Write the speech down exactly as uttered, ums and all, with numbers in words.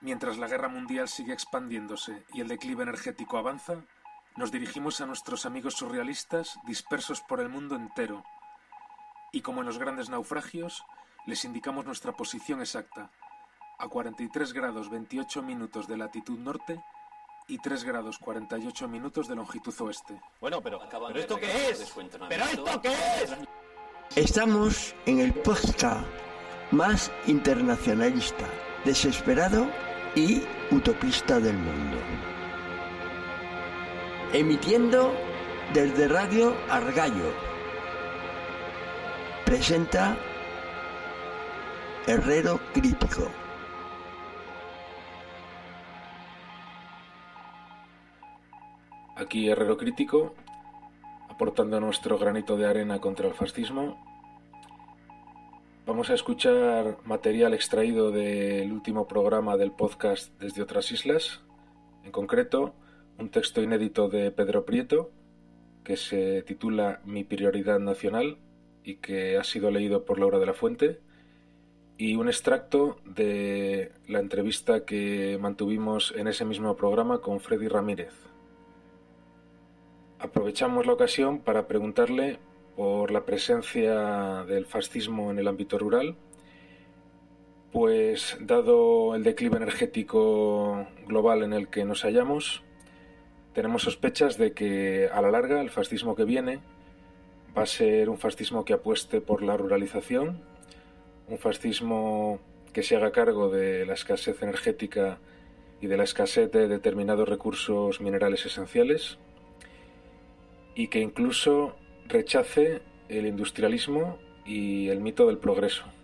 Mientras la guerra mundial sigue expandiéndose y el declive energético avanza, nos dirigimos a nuestros amigos surrealistas dispersos por el mundo entero. Y como en los grandes naufragios, les indicamos nuestra posición exacta, a cuarenta y tres grados veintiocho minutos de latitud norte y tres grados cuarenta y ocho minutos de longitud oeste. Bueno, pero, ¿pero esto qué es? ¿Pero esto qué es? Estamos en el podcast más internacionalista, desesperado y utopista del mundo. Emitiendo desde Radio Argallo. Presenta Herrero Crítico. Aquí Herrero Crítico, aportando nuestro granito de arena contra el fascismo. Vamos a escuchar material extraído del último programa del podcast Desde otras islas, en concreto un texto inédito de Pedro Prieto que se titula Mi prioridad nacional y que ha sido leído por Laura de la Fuente, y un extracto de la entrevista que mantuvimos en ese mismo programa con Freddy Ramírez. Aprovechamos la ocasión para preguntarle por la presencia del fascismo en el ámbito rural, pues dado el declive energético global en el que nos hallamos, tenemos sospechas de que a la larga el fascismo que viene va a ser un fascismo que apueste por la ruralización, un fascismo que se haga cargo de la escasez energética y de la escasez de determinados recursos minerales esenciales, y que incluso rechace el industrialismo y el mito del progreso.